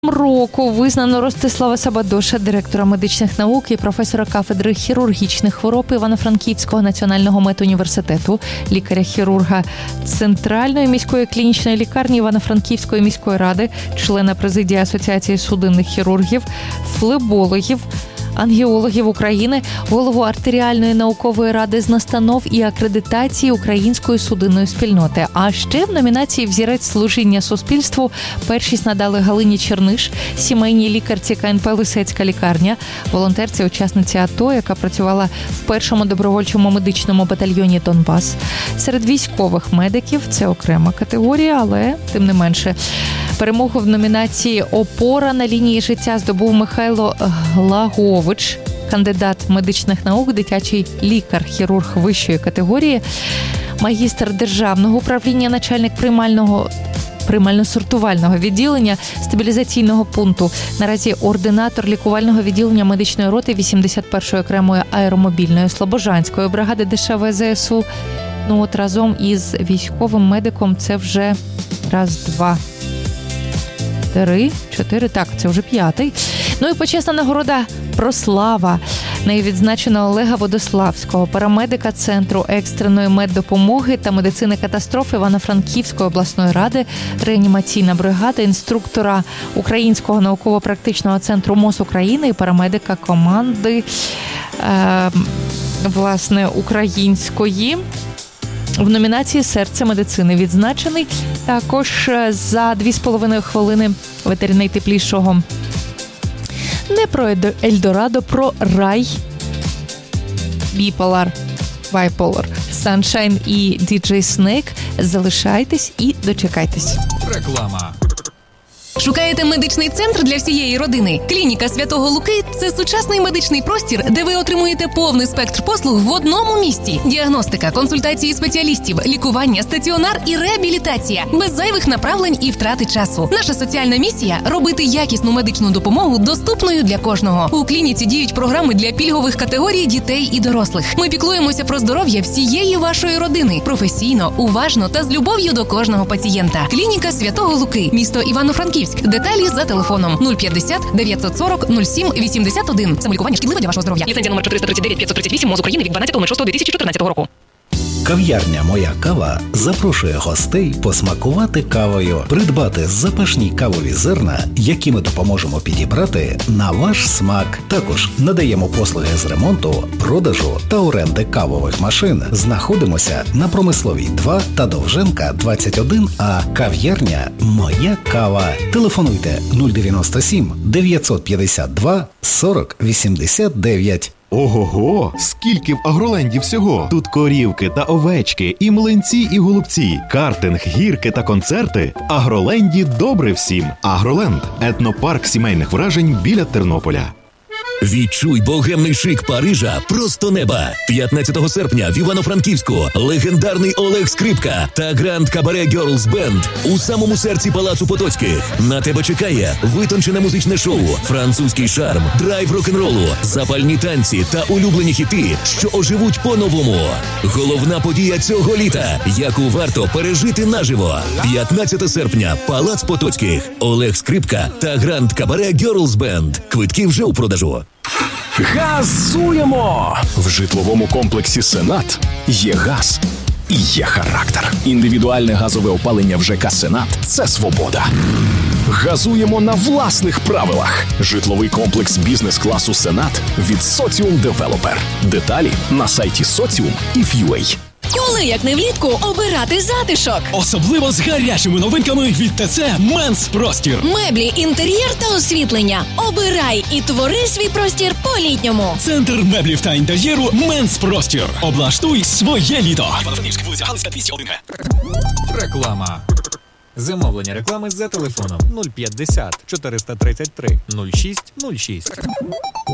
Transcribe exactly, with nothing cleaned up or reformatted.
Року визнано Ростислава Сабадоша, директора медичних наук і професора кафедри хірургічних хвороб Івано-Франківського національного медуніверситету, лікаря-хірурга Центральної міської клінічної лікарні Івано-Франківської міської ради, члена президії Асоціації судинних хірургів, флебологів, ангіологів України, голову артеріальної наукової ради з настанов і акредитації Української судинної спільноти. А ще в номінації «Взірець служіння суспільству» першість надали Галині Черниш, сімейній лікарці ка ен пе «Лисецька лікарня», волонтерці, учасниці АТО, яка працювала в першому добровольчому медичному батальйоні «Донбас». Серед військових медиків це окрема категорія, але тим не менше. Перемогу в номінації «Опора на лінії життя» здобув Михайло Глагович, кандидат медичних наук, дитячий лікар-хірург вищої категорії, магістр державного управління, начальник приймального приймально-сортувального відділення стабілізаційного пункту. Наразі ординатор лікувального відділення медичної роти вісімдесят першої окремої аеромобільної слобожанської бригади де ше ве зе ес у. Ну от разом із військовим медиком це вже раз, два, три, чотири, так, це вже п'ятий. Ну і почесна нагорода «Прослава». Нею відзначено Олега Водославського, парамедика Центру екстреної меддопомоги та медицини катастроф Івано-Франківської обласної ради, реанімаційна бригада, інструктора Українського науково-практичного центру ем о ес України і парамедика команди, е, власне, української. В номінації «Серце медицини» відзначений також за дві з половиною хвилини ветеринарій найтеплішого. Не про Ельдорадо, про рай, Bipolar, Bipolar, Sunshine і діджей Snake. Залишайтесь і дочекайтесь. Реклама. Шукаєте медичний центр для всієї родини? Клініка Святого Луки – це сучасний медичний простір, де ви отримуєте повний спектр послуг в одному місці. Діагностика, консультації спеціалістів, лікування, стаціонар і реабілітація. Без зайвих направлень і втрати часу. Наша соціальна місія – робити якісну медичну допомогу доступною для кожного. У клініці діють програми для пільгових категорій дітей і дорослих. Ми піклуємося про здоров'я всієї вашої родини. Професійно, уважно та з любов'ю до кожного пацієнта. Клініка Святого Луки. Місто Івано-Франківськ. Деталі за телефоном нуль п'ятдесят дев'ятсот сорок нуль сім вісімдесят один. Самолікування шкідливе для вашого здоров'я. Ліцензія номер чотириста тридцять дев'ять п'ятсот тридцять вісім МОЗ України від дванадцятого шостого дві тисячі чотирнадцятого року. Кав'ярня «Моя кава» запрошує гостей посмакувати кавою, придбати запашні кавові зерна, які ми допоможемо підібрати на ваш смак. Також надаємо послуги з ремонту, продажу та оренди кавових машин. Знаходимося на Промисловій два та Довженка двадцять один А. Кав'ярня «Моя кава». Телефонуйте нуль дев'яносто сім дев'ятсот п'ятдесят два сорок вісімдесят дев'ять. Ого-го! Скільки в Агроленді всього! Тут корівки та овечки, і млинці, і голубці, картинг, гірки та концерти. В Агроленді добре всім. Агроленд – етнопарк сімейних вражень біля Тернополя. Відчуй богемний шик Парижа просто неба. п'ятнадцятого серпня в Івано-Франківську легендарний Олег Скрипка та Гранд Кабаре Гьорлс Бенд у самому серці Палацу Потоцьких. На тебе чекає витончене музичне шоу, французький шарм, драйв рок-н-ролу, запальні танці та улюблені хіти, що оживуть по-новому. Головна подія цього літа, яку варто пережити наживо. п'ятнадцятого серпня, Палац Потоцьких, Олег Скрипка та Гранд Кабаре Гьорлс Бенд. Квитки вже у продажу. Газуємо! В житловому комплексі «Сенат» є газ і є характер. Індивідуальне газове опалення в ЖК «Сенат» – це свобода. Газуємо на власних правилах. Житловий комплекс бізнес-класу «Сенат» від «Соціум Девелопер». Деталі на сайті соціум і ф'юей. Коли, як не влітку, обирати затишок? Особливо з гарячими новинками від ТЦ «Менс Простір». Меблі, інтер'єр та освітлення. Обирай і твори свій простір по-літньому. Центр меблів та інтер'єру «Менс Простір». Облаштуй своє літо. Івано-Франківська, вулиця Галицька, двісті один Г. Реклама. Замовлення реклами за телефоном нуль п'ятдесят чотириста тридцять три нуль шість нуль шість.